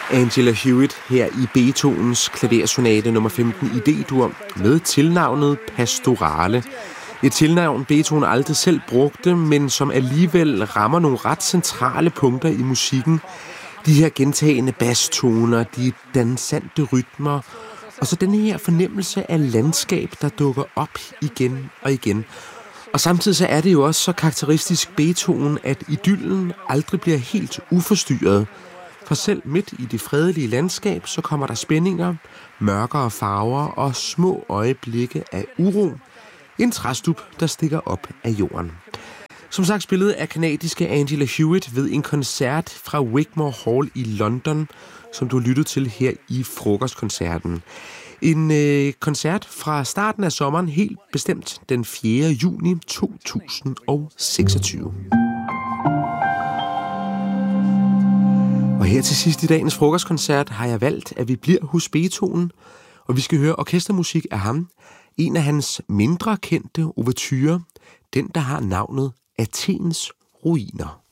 Angela Hewitt her i Beethovens klaversonate nummer 15 i D-dur med tilnavnet Pastorale. Et tilnavn Beethoven aldrig selv brugte, men som alligevel rammer nogle ret centrale punkter i musikken. De her gentagende basstoner, de dansante rytmer, og så den her fornemmelse af landskab, der dukker op igen og igen. Og samtidig så er det jo også så karakteristisk Beethoven, at idyllen aldrig bliver helt uforstyrret. For selv midt i det fredelige landskab, så kommer der spændinger, mørkere farver og små øjeblikke af uro. En træstup, der stikker op af jorden. Som sagt spillet af kanadiske Angela Hewitt ved en koncert fra Wigmore Hall i London, som du lyttede til her i frokostkoncerten. En koncert fra starten af sommeren, helt bestemt den 4. juni 2026. Og her til sidst i dagens frokostkoncert har jeg valgt, at vi bliver hos Beethoven, og vi skal høre orkestermusik af ham. En af hans mindre kendte ouverturer, den der har navnet Athens ruiner.